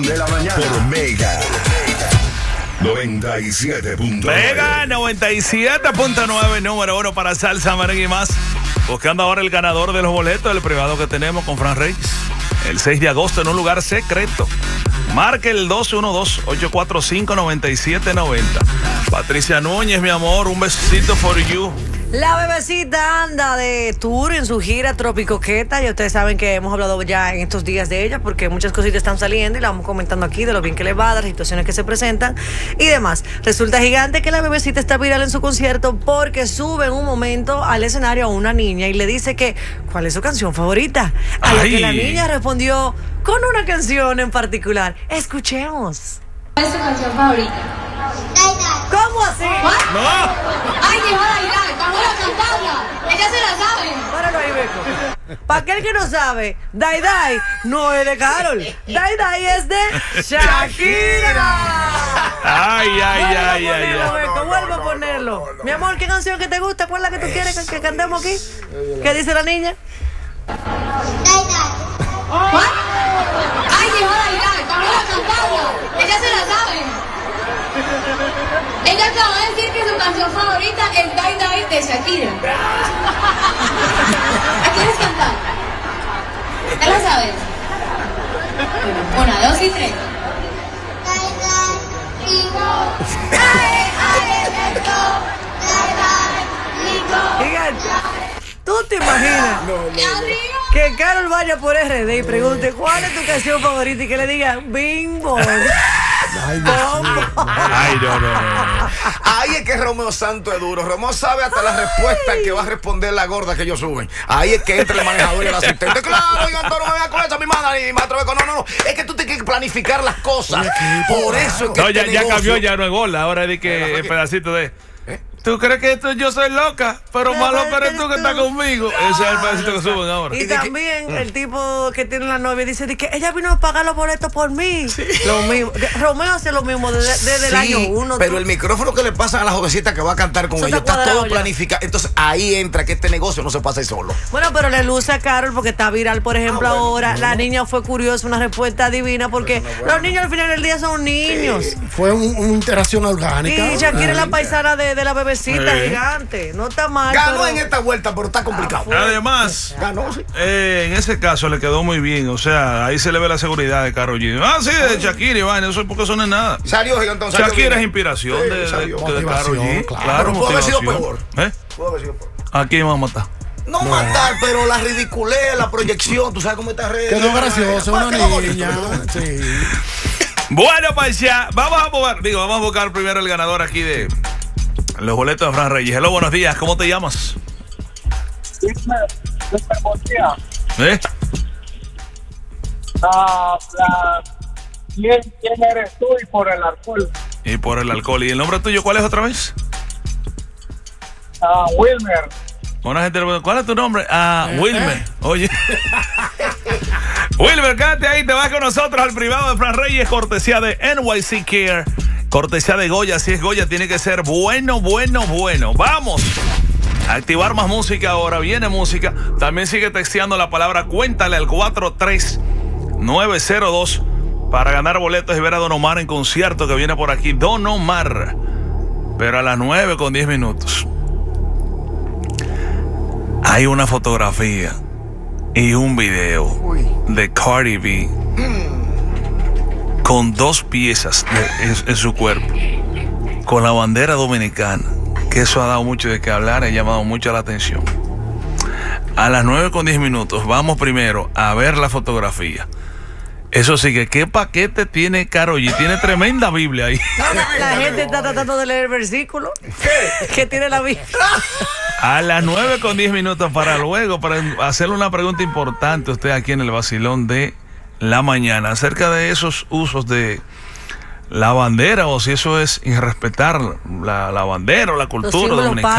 de la mañana. Por Mega 97.9. Mega 97.9, número 1 para salsa, merengue y más. Buscando ahora el ganador de los boletos del privado que tenemos con Fran Reyes. El 6 de agosto en un lugar secreto. Marque el 212-845-9790. Patricia Núñez, mi amor, un besito for you. La bebecita anda de tour en su gira Tropicoqueta. Y ustedes saben que hemos hablado ya en estos días de ella, porque muchas cositas están saliendo y la vamos comentando aquí de lo bien que le va, de las situaciones que se presentan y demás. Resulta gigante que la bebecita está viral en su concierto porque sube en un momento al escenario a una niña y le dice que ¿cuál es su canción favorita? A lo que la niña respondió con una canción en particular. Escuchemos. ¿Cuál es su canción favorita? ¿Cómo así? ¡No! ¡Ay, que va a bailar! ¡Vamos a cantarla! ¡Ella se la sabe! Páralo ahí, Beco. Para aquel que no sabe, Dai Dai no es de Karol. Dai Dai es de Shakira. Ay. Beco, vuelve a ponerlo. Mi amor, ¿qué canción que te gusta? ¿Cuál es la que tú quieres que cantemos aquí? ¿Qué dice la niña? ¿Cuál? ¡Ay, que va a bailar! ¡Vamos a cantarla! ¡Ella se la sabe! Ella acaba de decir que su canción favorita es Dai Dai de Shakira. ¿La quieres cantar? ¿Ya la sabes? Bueno, 1, 2 y 3. Gigante. ¿Tú te imaginas que Karol vaya por RD y pregunte cuál es tu canción favorita y que le diga Bimbo? Ay, no. Ahí es que Romeo Santos es duro. Romeo sabe hasta la respuesta que va a responder la gorda que ellos suben. Ahí es que entra el manejador y el asistente. Claro, oigan, no me voy con eso, mi madre, y me atrevo con no. Es que tú tienes que planificar las cosas. Por eso es que no, ya cambió, ya no es gol. Ahora es de que el pedacito de... ¿Tú crees que yo soy loca? Pero más loca eres tú que estás conmigo. Ese es el pedacito que suben ahora. Y también el tipo que tiene la novia dice que ella vino a pagar los boletos por mí. Sí. Lo mismo. Romeo hace lo mismo desde el año 1. Pero el micrófono que le pasan a la jovencita que va a cantar con ellos está todo planificado. Entonces ahí entra que este negocio no se pasa ahí solo. Bueno, pero le luce a Karol porque está viral, por ejemplo, ahora. La niña fue curiosa, una respuesta divina, porque los niños al final del día son niños. Fue una interacción orgánica. Y Shakira es la paisana de la bebecita gigante. No está mal. Ganó en esta vuelta, pero está complicado. Además, ganó, sí. En ese caso le quedó muy bien. O sea, ahí se le ve la seguridad de Karol G. Ah, sí, de Shakira, Iván. Eso es porque eso no es nada. Salió gigante. Shakira es inspiración de Karol G. Claro, pudo haber sido peor. Pudo haber sido peor. ¿A quién va a matar? No matar, pero la ridiculez, la proyección, tú sabes cómo está red. Quedó gracioso, una niña. Sí. Bueno, pues ya, vamos a buscar primero el ganador aquí de los boletos de Fran Reyes. Hello, buenos días, ¿cómo te llamas? ¿Quién eres tú y por el alcohol? Y por el alcohol. ¿Y el nombre tuyo cuál es otra vez? Wilmer. Una gente, ¿cuál es tu nombre? Wilmer. Oye. Wilmer, quédate ahí, te vas con nosotros al privado de Fran Reyes, cortesía de NYC Care, cortesía de Goya. Si es Goya, tiene que ser bueno. Vamos a activar más música ahora. Viene música. También sigue texteando la palabra cuéntale al 43902 para ganar boletos y ver a Don Omar en concierto que viene por aquí. Don Omar, pero a las 9:10. Hay una fotografía y un video de Cardi B con 2 piezas en su cuerpo, con la bandera dominicana, que eso ha dado mucho de qué hablar, ha llamado mucho la atención. A las 9:10 vamos primero a ver la fotografía. Eso sí, que qué paquete tiene Karol G. Tiene tremenda Biblia ahí. La gente está tratando de leer el versículo que tiene la Biblia. A las 9:10 para luego, para hacerle una pregunta importante a usted aquí en el vacilón de la mañana, acerca de esos usos de la bandera, o si eso es irrespetar la bandera o la cultura dominicana.